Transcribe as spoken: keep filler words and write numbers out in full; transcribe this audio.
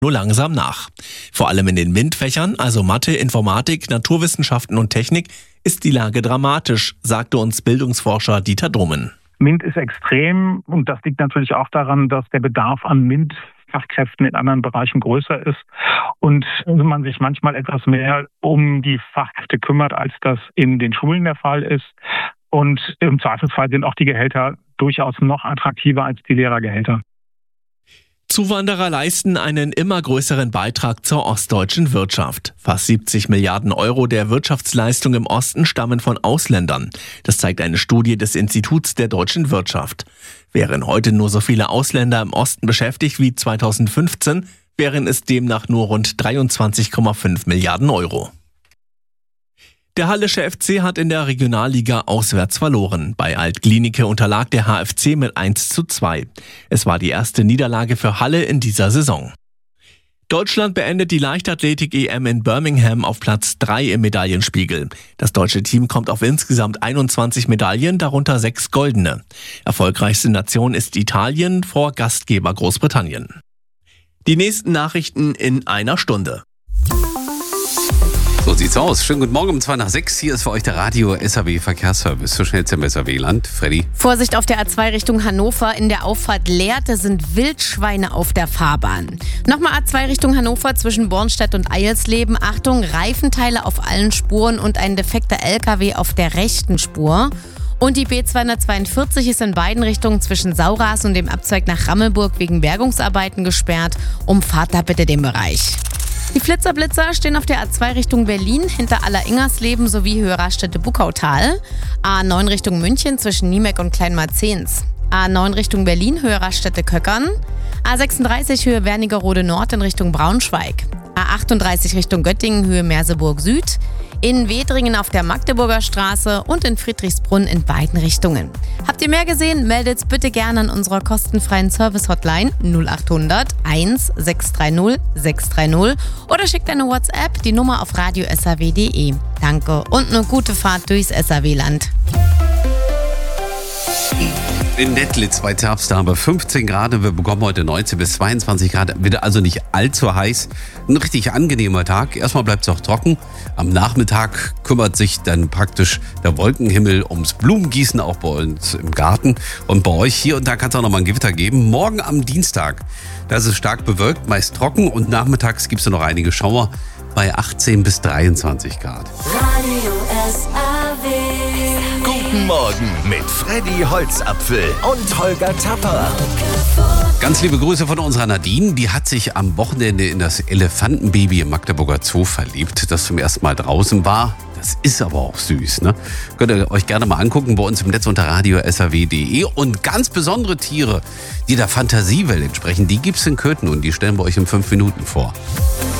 nur langsam nach. Vor allem in den MINT-Fächern, also Mathe, Informatik, Naturwissenschaften und Technik, ist die Lage dramatisch, sagte uns Bildungsforscher Dieter Dommen. MINT ist extrem und das liegt natürlich auch daran, dass der Bedarf an MINT-Fachkräften in anderen Bereichen größer ist und man sich manchmal etwas mehr um die Fachkräfte kümmert, als das in den Schulen der Fall ist. Und im Zweifelsfall sind auch die Gehälter durchaus noch attraktiver als die Lehrergehälter. Zuwanderer leisten einen immer größeren Beitrag zur ostdeutschen Wirtschaft. Fast siebzig Milliarden Euro der Wirtschaftsleistung im Osten stammen von Ausländern. Das zeigt eine Studie des Instituts der deutschen Wirtschaft. Wären heute nur so viele Ausländer im Osten beschäftigt wie zweitausendfünfzehn, wären es demnach nur rund dreiundzwanzig Komma fünf Milliarden Euro. Der Hallische F C hat in der Regionalliga auswärts verloren. Bei Alt-Glienicke unterlag der H F C mit eins zu zwei. Es war die erste Niederlage für Halle in dieser Saison. Deutschland beendet die Leichtathletik-E M in Birmingham auf Platz drei im Medaillenspiegel. Das deutsche Team kommt auf insgesamt einundzwanzig Medaillen, darunter sechs goldene. Erfolgreichste Nation ist Italien vor Gastgeber Großbritannien. Die nächsten Nachrichten in einer Stunde. So sieht's aus. Schönen guten Morgen um zwei nach sechs. Hier ist für euch der Radio S A W Verkehrsservice. So schnell zum S A W-Land. Freddy. Vorsicht auf der A zwei Richtung Hannover. In der Auffahrt Lehrte sind Wildschweine auf der Fahrbahn. Nochmal A zwei Richtung Hannover zwischen Bornstedt und Eilsleben. Achtung, Reifenteile auf allen Spuren und ein defekter L K W auf der rechten Spur. Und die B zweihundertzweiundvierzig ist in beiden Richtungen zwischen Sauras und dem Abzweig nach Rammelburg wegen Bergungsarbeiten gesperrt. Umfahrt da bitte den Bereich. Die Flitzer-Blitzer stehen auf der A zwei Richtung Berlin hinter Aller-Ingersleben sowie Höheraststätte-Buckautal. A neun Richtung München zwischen Niemeck und Kleinmarzens. A neun Richtung Berlin Höheraststätte-Köckern. A sechsunddreißig Höhe Wernigerode Nord in Richtung Braunschweig. A achtunddreißig Richtung Göttingen Höhe Merseburg Süd. In Wedringen auf der Magdeburger Straße und in Friedrichsbrunn in beiden Richtungen. Habt ihr mehr gesehen? Meldet's bitte gerne an unserer kostenfreien Service-Hotline null acht hundert eins sechs drei null sechs drei null oder schickt eine WhatsApp, die Nummer auf radio s a w punkt d e. Danke und eine gute Fahrt durchs S A W-Land. In Nettlitz bei Zerbst haben wir fünfzehn Grad und wir bekommen heute neunzehn bis zweiundzwanzig Grad. Wird also nicht allzu heiß. Ein richtig angenehmer Tag. Erstmal bleibt es auch trocken. Am Nachmittag kümmert sich dann praktisch der Wolkenhimmel ums Blumengießen, auch bei uns im Garten. Und bei euch hier und da kann es auch noch mal ein Gewitter geben. Morgen am Dienstag, da ist es stark bewölkt, meist trocken und nachmittags gibt es noch einige Schauer bei achtzehn bis dreiundzwanzig Grad. Radio S A W. Guten Morgen mit Freddy Holzapfel und Holger Tapper. Ganz liebe Grüße von unserer Nadine. Die hat sich am Wochenende in das Elefantenbaby im Magdeburger Zoo verliebt, das zum ersten Mal draußen war. Das ist aber auch süß, ne? Könnt ihr euch gerne mal angucken bei uns im Netz unter radio s a w punkt d e. Und ganz besondere Tiere, die der Fantasiewelt entsprechen, die gibt's in Köthen und die stellen wir euch in fünf Minuten vor.